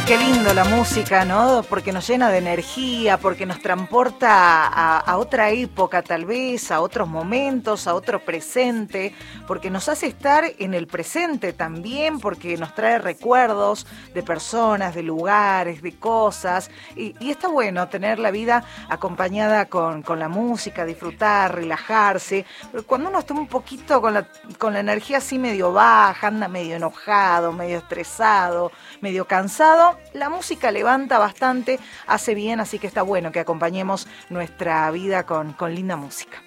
Qué lindo la música, ¿no? Porque nos llena de energía, porque nos transporta a otra época tal vez, a otros momentos, a otro presente, porque nos hace estar en el presente también, porque nos trae recuerdos de personas, de lugares, de cosas. Y está bueno tener la vida acompañada con la música, disfrutar, relajarse. Pero cuando uno está un poquito con la energía así medio baja, anda medio enojado, medio estresado, medio cansado, la música levanta bastante, hace bien, así que está bueno que acompañemos nuestra vida con linda música.